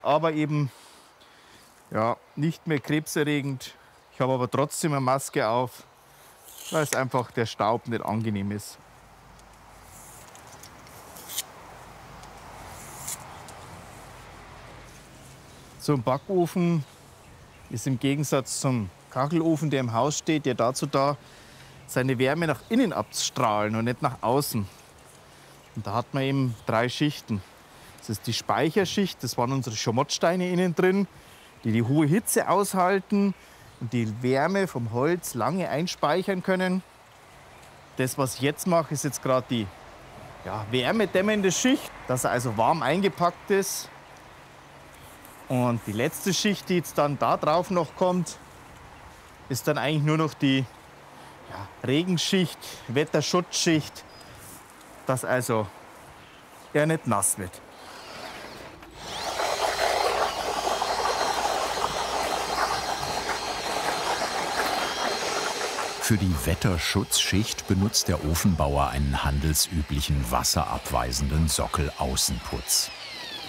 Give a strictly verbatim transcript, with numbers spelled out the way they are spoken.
aber eben ja, nicht mehr krebserregend. Ich habe aber trotzdem eine Maske auf, weil es einfach der Staub nicht angenehm ist. So ein Backofen ist im Gegensatz zum Kachelofen, der im Haus steht, ja dazu da, seine Wärme nach innen abzustrahlen und nicht nach außen. Und da hat man eben drei Schichten. Das ist die Speicherschicht, das waren unsere Schamottsteine innen drin, die die hohe Hitze aushalten und die Wärme vom Holz lange einspeichern können. Das, was ich jetzt mache, ist jetzt gerade die ja, wärmedämmende Schicht, dass er also warm eingepackt ist. Und die letzte Schicht, die jetzt dann da drauf noch kommt, ist dann eigentlich nur noch die ja, Regenschicht, Wetterschutzschicht, dass also er nicht nass wird. Für die Wetterschutzschicht benutzt der Ofenbauer einen handelsüblichen wasserabweisenden Sockelaußenputz.